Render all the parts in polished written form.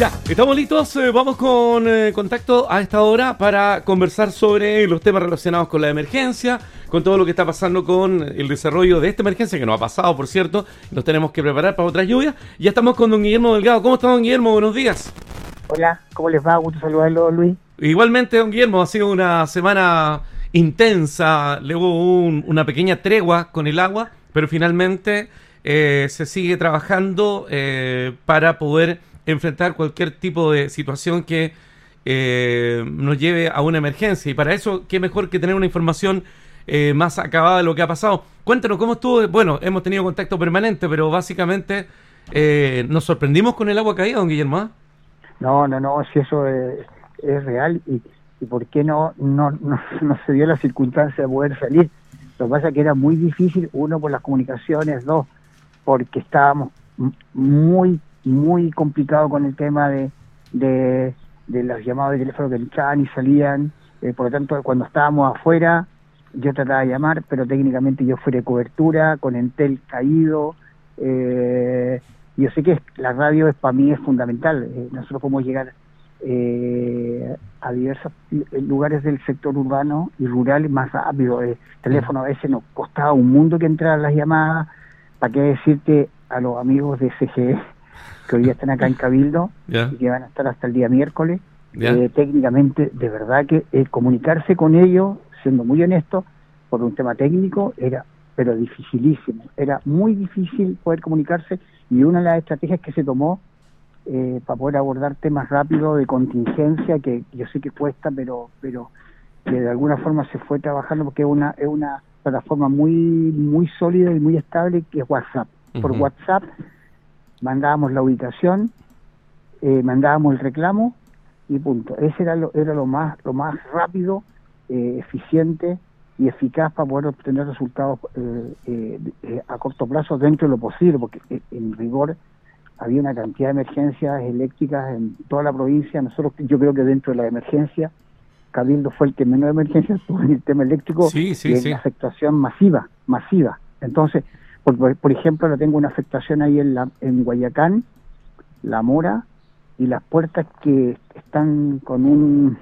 Ya, estamos listos, vamos con contacto a esta hora para conversar sobre los temas relacionados con la emergencia, con todo lo que está pasando con el desarrollo de esta emergencia, que no ha pasado, por cierto, nos tenemos que preparar para otras lluvias. Ya estamos con don Guillermo Delgado. ¿Cómo está, don Guillermo? Buenos días. Hola, ¿cómo les va? Gusto saludarlo, Luis. Igualmente, don Guillermo, ha sido una semana intensa, luego hubo una pequeña tregua con el agua, pero finalmente se sigue trabajando para poder enfrentar cualquier tipo de situación que nos lleve a una emergencia. Y para eso, qué mejor que tener una información más acabada de lo que ha pasado. Cuéntanos cómo estuvo. Bueno, hemos tenido contacto permanente, pero básicamente nos sorprendimos con el agua caída, don Guillermo, ¿eh? No, si eso es real y por qué no se dio la circunstancia de poder salir. Lo que pasa es que era muy difícil, uno, por las comunicaciones, dos, porque estábamos muy complicado con el tema de los llamados de teléfono que entraban y salían. Por lo tanto, cuando estábamos afuera, yo trataba de llamar, pero técnicamente yo fuera de cobertura, con Entel caído. Yo sé que la radio para mí es fundamental. Nosotros podemos llegar a diversos lugares del sector urbano y rural más rápido. El teléfono a veces nos costaba un mundo que entraran las llamadas. ¿Para qué decirte a los amigos de CGE que hoy día están acá en Cabildo y que van a estar hasta el día miércoles? Técnicamente, de verdad que comunicarse con ellos, siendo muy honesto, por un tema técnico, era pero dificilísimo. Era muy difícil poder comunicarse, y una de las estrategias que se tomó para poder abordar temas rápidos de contingencia, que yo sé que cuesta, pero que de alguna forma se fue trabajando, porque es una plataforma muy sólida y muy estable, que es WhatsApp. Por WhatsApp mandábamos la ubicación, mandábamos el reclamo y punto. Ese era lo más rápido, eficiente y eficaz para poder obtener resultados a corto plazo dentro de lo posible, porque en rigor había una cantidad de emergencias eléctricas en toda la provincia. Yo creo que dentro de la emergencia, Cabildo fue el que menos emergencias tuvo en el tema eléctrico, en afectación masiva. Entonces, por ejemplo, ahora tengo una afectación ahí en Guayacán, La Mora y Las Puertas, que están con un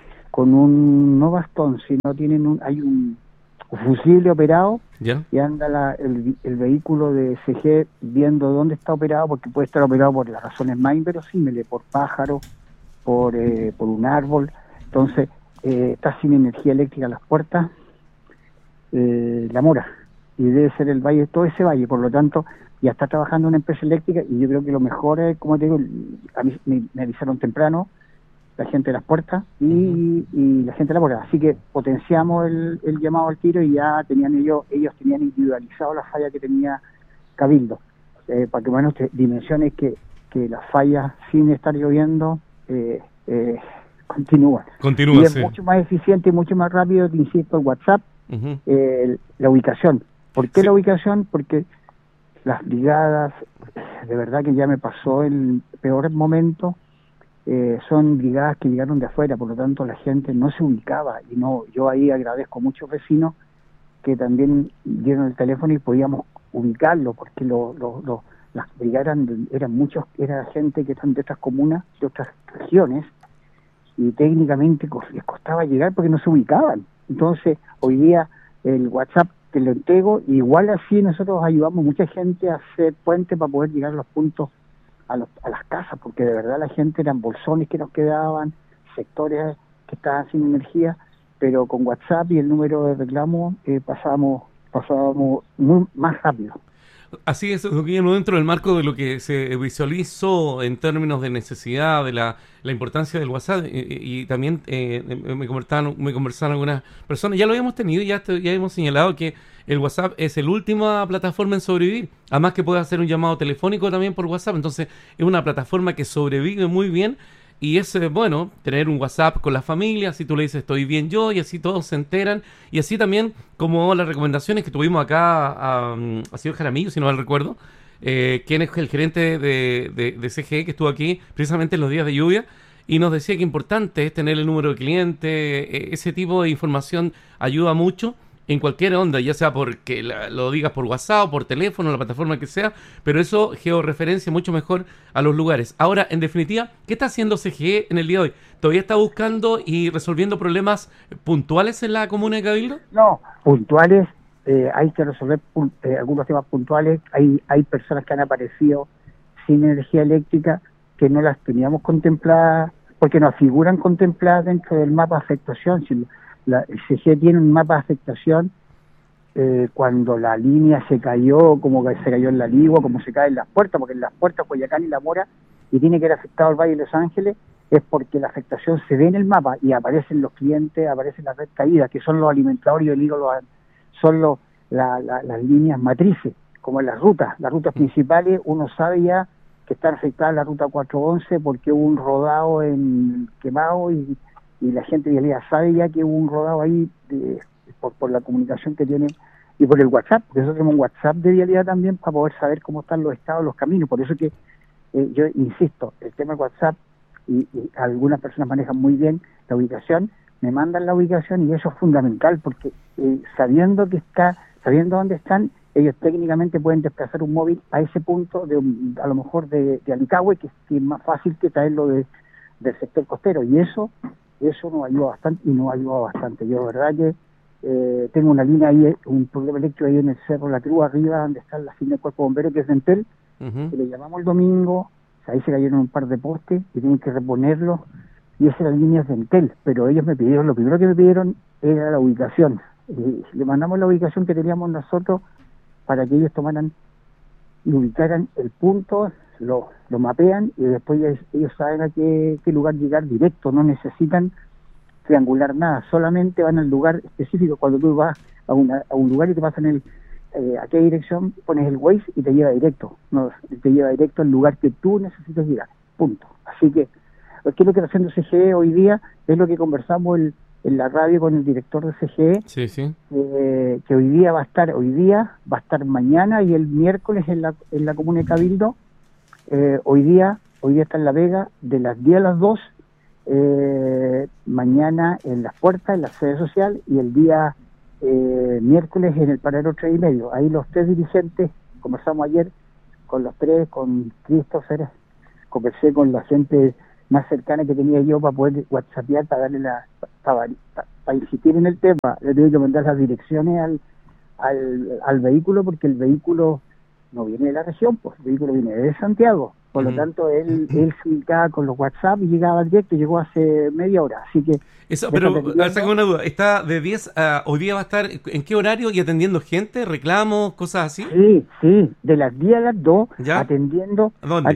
no bastón, sino hay un fusible operado, y anda el vehículo de CG viendo dónde está operado, porque puede estar operado por las razones más inverosímiles, por pájaro, por un árbol. Entonces está sin energía eléctrica Las Puertas, La Mora, y debe ser el valle, todo ese valle. Por lo tanto, ya está trabajando una empresa eléctrica, y yo creo que lo mejor es, como te digo, a mí me avisaron temprano la gente de Las Puertas y la gente de La Mora, así que potenciamos el llamado al tiro, y ya ellos tenían individualizado la falla que tenía Cabildo, para que bueno, dimensiones que las fallas, sin estar lloviendo, continúan, y es mucho más eficiente y mucho más rápido, te insisto, el WhatsApp. La ubicación. ¿Por qué la ubicación? Porque las brigadas, de verdad que ya me pasó el peor momento, son brigadas que llegaron de afuera, por lo tanto la gente no se ubicaba, y yo ahí agradezco a muchos vecinos que también dieron el teléfono y podíamos ubicarlo, porque las brigadas era gente que están de otras comunas, de otras regiones, y técnicamente les costaba llegar porque no se ubicaban. Entonces hoy día el WhatsApp te lo entrego, y igual así nosotros ayudamos a mucha gente a hacer puente para poder llegar a los puntos, a las casas, porque de verdad la gente eran bolsones que nos quedaban, sectores que estaban sin energía, pero con WhatsApp y el número de reclamo pasábamos más rápido. Así es, don Guillermo, dentro del marco de lo que se visualizó en términos de necesidad, de la importancia del WhatsApp, y también me conversaron algunas personas, ya lo habíamos tenido, ya hemos señalado que el WhatsApp es la última plataforma en sobrevivir, además que puede hacer un llamado telefónico también por WhatsApp, entonces es una plataforma que sobrevive muy bien. Y es bueno tener un WhatsApp con la familia, así tú le dices estoy bien yo, y así todos se enteran, y así también como las recomendaciones que tuvimos acá a señor Jaramillo, si no mal recuerdo, quien es el gerente de CGE, que estuvo aquí precisamente en los días de lluvia, y nos decía que importante es tener el número de cliente, ese tipo de información ayuda mucho, en cualquier onda, ya sea porque lo digas por WhatsApp, por teléfono, la plataforma que sea, pero eso georreferencia mucho mejor a los lugares. Ahora, en definitiva, ¿qué está haciendo CGE en el día de hoy? ¿Todavía está buscando y resolviendo problemas puntuales en la comuna de Cabildo? No, puntuales, hay que resolver algunos temas puntuales. Hay personas que han aparecido sin energía eléctrica que no las teníamos contempladas, porque no figuran contempladas dentro del mapa de afectación. Si el CGE tiene un mapa de afectación cuando la línea se cayó, como que se cayó en la Ligua, como se cae en las puertas, porque en las puertas Coyacán y La Mora, y tiene que haber afectado el Valle de Los Ángeles, es porque la afectación se ve en el mapa y aparecen los clientes, aparecen las red caídas, que son los alimentadores, yo digo, son las líneas matrices, como en las rutas principales. Uno sabe ya que están afectadas la ruta 411 porque hubo un rodado en Quemado y la gente de Vialidad sabe ya que hubo un rodado ahí por la comunicación que tiene y por el WhatsApp, porque nosotros tenemos un WhatsApp de Vialidad también para poder saber cómo están los estados, los caminos. Por eso que yo insisto, el tema de WhatsApp, y algunas personas manejan muy bien la ubicación, me mandan la ubicación y eso es fundamental porque sabiendo dónde están, ellos técnicamente pueden desplazar un móvil a ese punto, a lo mejor de Alicahue, que es más fácil que traerlo del sector costero, y eso nos ayuda bastante, y nos ayuda bastante. Yo, de verdad que tengo una línea ahí, un problema eléctrico ahí en el Cerro La Cruz, arriba, donde está la línea del Cuerpo Bombero, que es de Entel, que le llamamos el domingo. Ahí se cayeron un par de postes y tienen que reponerlos, y esas eran líneas de Entel, pero ellos me pidieron, lo primero que me pidieron era la ubicación. Le mandamos la ubicación que teníamos nosotros para que ellos tomaran y ubicaran el punto, lo mapean y después ellos saben a qué lugar llegar directo, no necesitan triangular nada, solamente van al lugar específico. Cuando tú vas a un lugar y te pasan a qué dirección, pones el Waze y te lleva directo, te lleva directo al lugar que tú necesitas llegar, punto. Así que, ¿qué es lo que está haciendo CGE hoy día? Es lo que conversamos en la radio con el director de CGE, sí. Que hoy día va a estar mañana y el miércoles en la comuna de Cabildo. Hoy día está en La Vega de las 10 a las 2, mañana en Las Puertas, en la sede social, y el día miércoles en el Paradero 3:30. Ahí los tres dirigentes, conversamos ayer con los tres, con Christopher, conversé con la gente más cercana que tenía yo para poder whatsappear, para darle para insistir en el tema. Le tengo que mandar las direcciones al vehículo, porque el vehículo no viene de la región, pues el vehículo viene de Santiago. Por lo tanto, él se ubicaba con los WhatsApp y llegaba directo, llegó hace media hora. Así que... Eso, pero saco una duda, ¿está de 10 a hoy día va a estar en qué horario y atendiendo gente, reclamos, cosas así? Sí, de las 10 a las 2, ¿ya? atendiendo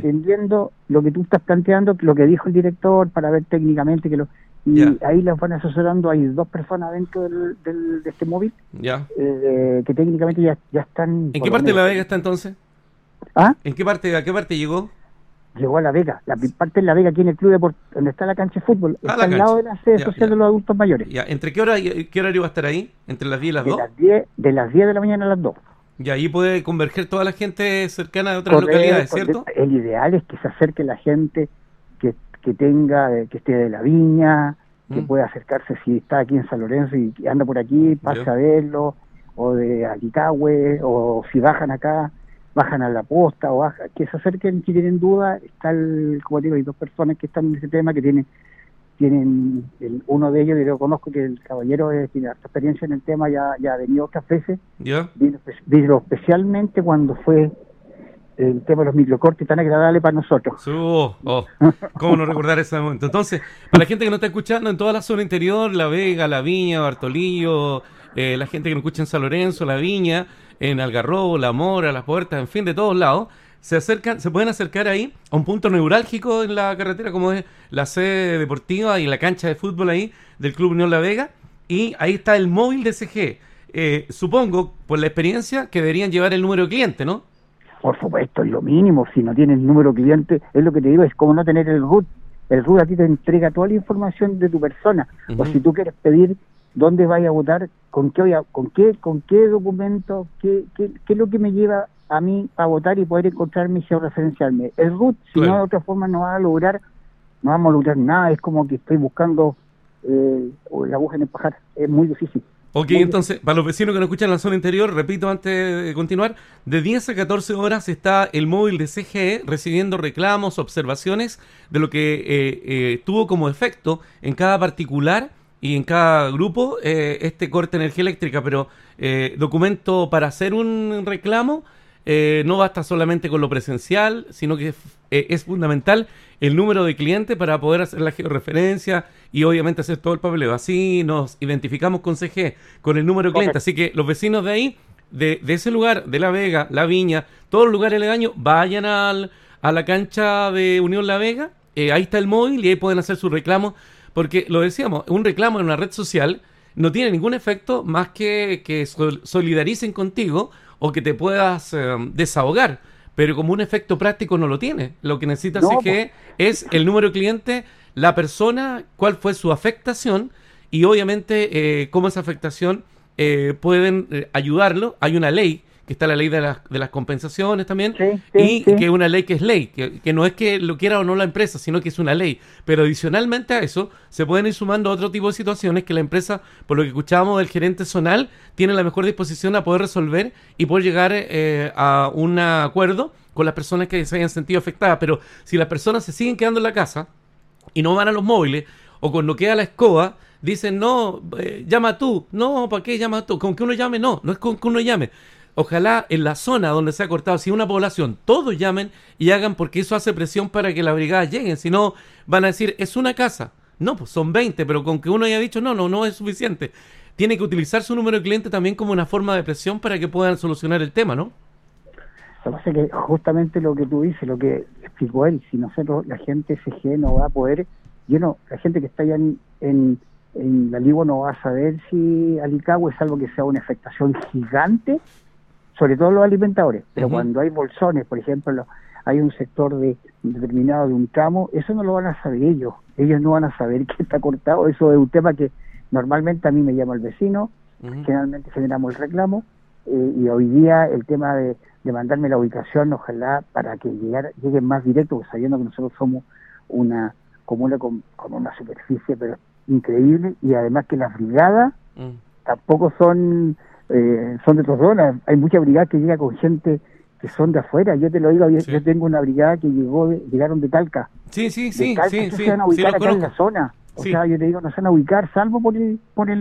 lo que tú estás planteando, lo que dijo el director, para ver técnicamente ahí los van asesorando. Hay dos personas dentro de este móvil, que técnicamente ya están... ¿En qué parte de La Vega está entonces? ¿Ah? ¿A qué parte llegó? Llegó a La Vega, la parte de La Vega, aquí en el club donde está la cancha de fútbol, está al lado de la sede social de los adultos mayores. ¿Entre qué hora y qué horario va a estar ahí? ¿Entre las 10 y las 2? De las 10 de la mañana a las 2. Y ahí puede converger toda la gente cercana de otras localidades, ¿cierto? El ideal es que se acerque la gente que esté de La Viña, que pueda acercarse si está aquí en San Lorenzo y anda por aquí, pase a verlo, o de Alicahue, o si bajan acá, bajan a La Posta, que se acerquen si tienen duda. Como digo, hay dos personas que están en ese tema, que tienen uno de ellos, yo lo conozco, que el caballero tiene harta experiencia en el tema, ya ha venido otras veces, vino especialmente cuando fue el tema de los microcortes, tan agradable para nosotros. ¿Cómo no recordar ese momento? Entonces, para la gente que no está escuchando en toda la zona interior, La Vega, La Viña, Bartolillo, la gente que nos escucha en San Lorenzo, La Viña, en Algarrobo, La Mora, Las Puertas, en fin, de todos lados, se pueden acercar ahí a un punto neurálgico en la carretera, como es la sede deportiva y la cancha de fútbol ahí del Club Unión La Vega, y ahí está el móvil de CGE. Supongo, por la experiencia, que deberían llevar el número de cliente, ¿no? Por supuesto, es lo mínimo. Si no tienes número de cliente, es lo que te digo, es como no tener el RUT. El RUT a ti te entrega toda la información de tu persona. O si tú quieres pedir dónde vaya a votar, con qué documento, qué es lo que me lleva a mí a votar y poder encontrarme y georreferenciarme. El RUT, si no de otra forma no vamos a lograr nada. Es como que estoy buscando la aguja en el pajar. Es muy difícil. Ok, entonces, para los vecinos que nos escuchan en la zona interior, repito antes de continuar, de 10 a 14 horas está el móvil de CGE recibiendo reclamos, observaciones de lo que tuvo como efecto en cada particular y en cada grupo este corte de energía eléctrica, pero documento para hacer un reclamo no basta solamente con lo presencial, sino que es fundamental el número de clientes para poder hacer la georreferencia y obviamente hacer todo el papeleo. Así nos identificamos con CG, con el número de clientes. Así que los vecinos de ahí, de ese lugar, de La Vega, La Viña, todos los lugares aledaños, vayan a la cancha de Unión La Vega, ahí está el móvil y ahí pueden hacer sus reclamos, porque lo decíamos, un reclamo en una red social no tiene ningún efecto más que solidaricen contigo o que te puedas desahogar, pero como un efecto práctico no lo tiene. Lo que necesita CGE es el número de cliente, la persona, cuál fue su afectación y obviamente cómo esa afectación pueden ayudarlo. Hay una ley, que está la ley de las compensaciones también, que es una ley que es ley, que no es que lo quiera o no la empresa, sino que es una ley. Pero adicionalmente a eso, se pueden ir sumando otro tipo de situaciones que la empresa, por lo que escuchábamos del gerente zonal, tiene la mejor disposición a poder resolver y poder llegar a un acuerdo con las personas que se hayan sentido afectadas. Pero si las personas se siguen quedando en la casa y no van a los móviles, o cuando queda la escoba, dicen, no, llama tú. No, ¿para qué llama tú? Con que uno llame, no es con que uno llame. Ojalá en la zona donde se ha cortado, si una población, todos llamen y hagan, porque eso hace presión para que las brigadas lleguen. Si no, van a decir, es una casa. No, pues son 20, pero con que uno haya dicho, no es suficiente. Tiene que utilizar su número de clientes también como una forma de presión para que puedan solucionar el tema, ¿no? Lo que pasa es que justamente lo que tú dices, lo que explicó él, si nosotros, la gente SG no va a poder, la gente que está allá en la Ligua no va a saber si Alicagüe, salvo que sea una afectación gigante, sobre todo los alimentadores, pero cuando hay bolsones, por ejemplo, hay un sector determinado de un tramo, eso no lo van a saber ellos no van a saber que está cortado. Eso es un tema que normalmente a mí me llama el vecino, generalmente generamos el reclamo, y hoy día el tema de mandarme la ubicación, ojalá para que lleguen más directo, porque sabiendo que nosotros somos una comuna con una superficie pero increíble, y además que las brigadas tampoco son de otras zonas. Hay muchas brigadas que llegan con gente que son de afuera. Yo te lo digo, yo tengo una brigada que llegaron de Talca. Sí, se van a ubicar acá en la zona. O sea, yo te digo, no se van a ubicar salvo por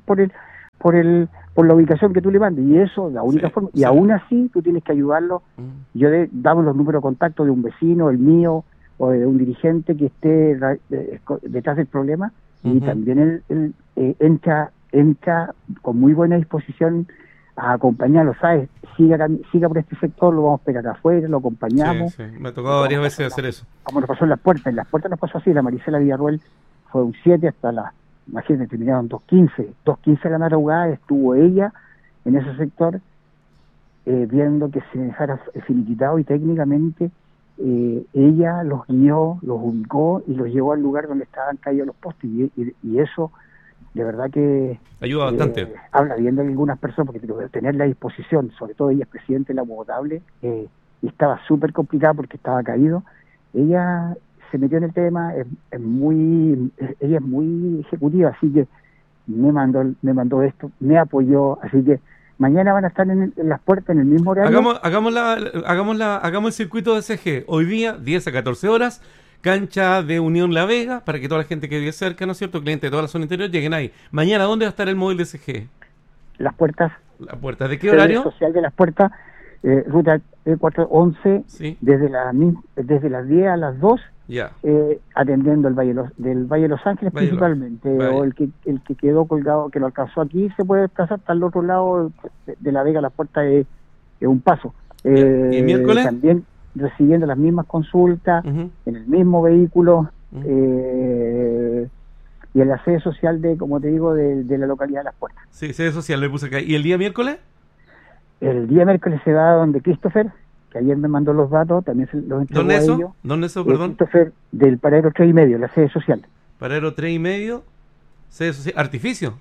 la ubicación que tú le mandes, y eso la única forma, y aún así tú tienes que ayudarlo. Yo damos los números de contacto de un vecino, el mío, o de un dirigente que esté detrás del problema, y también él entra con muy buena disposición a acompañarlo, ¿sabes? Siga por este sector, lo vamos a esperar afuera, lo acompañamos. Me ha tocado varias veces hacer eso. Como nos pasó en las puertas nos pasó así, la Marisela Villarruel fue un 7 hasta imagínate, terminaron 2:15 de la madrugada, estuvo ella en ese sector viendo que se dejara finiquitado, y técnicamente ella los guió, los ubicó y los llevó al lugar donde estaban caídos los postes, y eso de verdad que ayuda bastante. Habla bien de algunas personas, porque tener la disposición, sobre todo ella es presidente de la Potable, y estaba súper complicada porque estaba caído. Ella se metió en el tema, ella es muy ejecutiva, así que me mandó esto, me apoyó, así que mañana van a estar en las puertas en el mismo horario. Hagamos el circuito de CG. Hoy día, 10 a 14 horas, cancha de Unión La Vega, para que toda la gente que vive cerca, ¿no es cierto?, clientes de toda la zona interior, lleguen ahí. Mañana, ¿dónde va a estar el móvil de CG? Las puertas. ¿Las puertas? ¿De qué horario? Social de las puertas, ruta 411, ¿sí? desde las 10 a las 2, atendiendo el Valle de Los Ángeles principalmente, o el que quedó colgado, que lo alcanzó aquí, se puede desplazar hasta el otro lado de La Vega. Las puertas es un paso. ¿Y el miércoles? También recibiendo las mismas consultas, en el mismo vehículo, y en la sede social como te digo, de la localidad de Las Puertas. Sí, sede social, le puse acá. ¿Y el día miércoles? El día miércoles se va donde Christopher, que ayer me mandó los datos, también se los entregó a ellos. ¿Dónde eso, perdón? Christopher, del Paradero 3,5, la sede social. Paradero 3,5, sede social. ¿Artificio?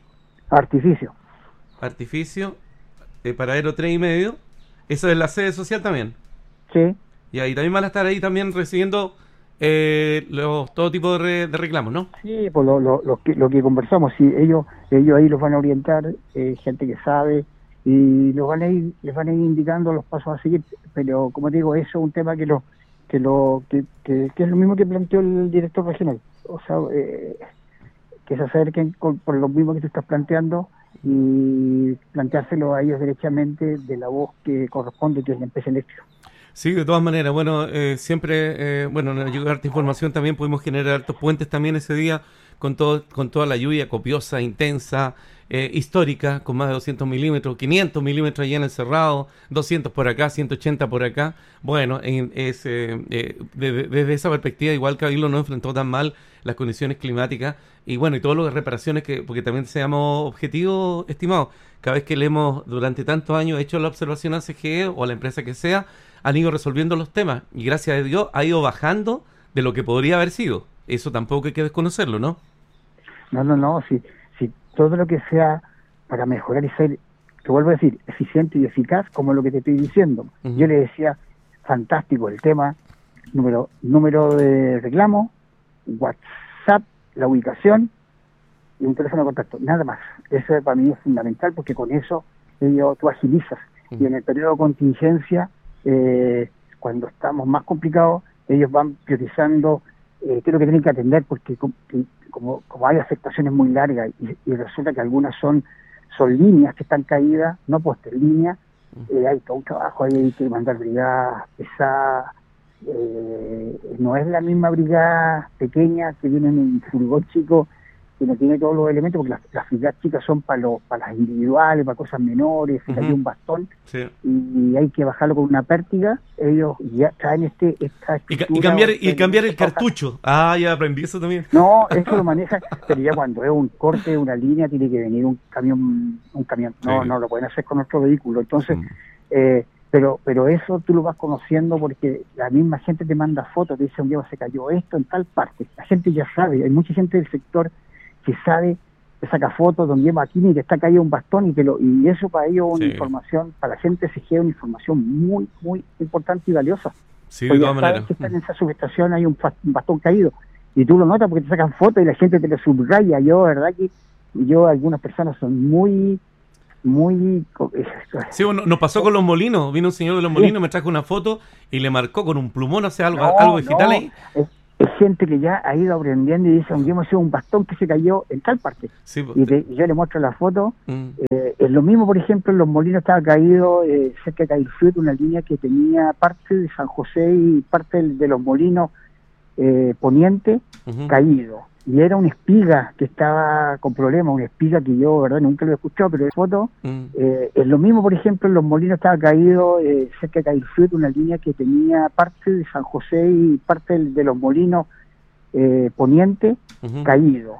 Artificio, Paradero 3,5. ¿Eso es la sede social también? Sí. Y ahí también van a estar ahí también recibiendo todo tipo de reclamos, ¿no? Sí, pues lo que conversamos, sí, ellos ahí los van a orientar, gente que sabe, y les van a ir indicando los pasos a seguir, pero como te digo, eso es un tema que es lo mismo que planteó el director regional, o sea, que se acerquen por lo mismo que tú estás planteando y planteárselo a ellos derechamente de la voz que corresponde, que es la empresa eléctrica. Sí, de todas maneras, bueno, siempre, bueno, nos llegó harta información también, pudimos generar hartos puentes también ese día con toda la lluvia copiosa, intensa, histórica, con más de 200 milímetros, 500 milímetros allá en el Cerrado, 200 por acá, 180 por acá. Bueno, desde esa perspectiva, igual Cabildo no enfrentó tan mal las condiciones climáticas y bueno, y todas las reparaciones porque también seamos objetivos, estimados, cada vez que le hemos durante tantos años hecho la observación al CGE o a la empresa que sea, han ido resolviendo los temas y gracias a Dios ha ido bajando de lo que podría haber sido. Eso tampoco hay que desconocerlo, ¿no? No, si todo lo que sea para mejorar y ser, te vuelvo a decir, eficiente y eficaz, como lo que te estoy diciendo. Uh-huh. Yo le decía, fantástico el tema, número de reclamo, WhatsApp, la ubicación y un teléfono de contacto, nada más. Eso para mí es fundamental porque con eso tú agilizas. Uh-huh. Y en el periodo de contingencia, cuando estamos más complicados, ellos van priorizando qué es lo que tienen que atender, porque como hay afectaciones muy largas y resulta que algunas son líneas que están caídas, no postes, líneas, hay todo un trabajo, hay que mandar brigadas pesadas, no es la misma brigada pequeña que viene en un furgón chico, que no tiene todos los elementos, porque las brigadas chicas son para las individuales, para cosas menores, se cayó un bastón, sí, y hay que bajarlo con una pértiga. Ellos ya traen esta estructura. Y cambiar el cartucho. Ah, ya aprendí eso también. No, eso lo manejan, pero ya cuando es un corte de una línea tiene que venir un camión. No, sí, no lo pueden hacer con otro vehículo. Entonces, pero eso tú lo vas conociendo porque la misma gente te manda fotos, te dice un día se cayó esto en tal parte. La gente ya sabe, hay mucha gente del sector que sabe, te saca fotos donde lleva aquí y que está caído un bastón y eso para ellos es una información, para la gente se genera una información muy, muy importante y valiosa. Sí, de todas maneras. Que en esa subestación hay un bastón caído y tú lo notas porque te sacan fotos y la gente te lo subraya. Verdad que algunas personas son muy... Sí, bueno, nos pasó con los molinos. Vino un señor de los molinos, me trajo una foto y le marcó con un plumón, o sea, algo digital ahí. Es gente que ya ha ido aprendiendo y dice, hemos sido un bastón que se cayó en tal parte. Sí, y yo le muestro la foto. Es lo mismo, por ejemplo, en los molinos estaba caído cerca de Cabildo, una línea que tenía parte de San José y parte de los molinos poniente caído. Y era una espiga que estaba con problemas, una espiga que yo, verdad, nunca lo he escuchado, pero de foto. Es lo mismo, por ejemplo, en los molinos estaba caído cerca de Cabildo, una línea que tenía parte de San José y parte de los molinos poniente caído.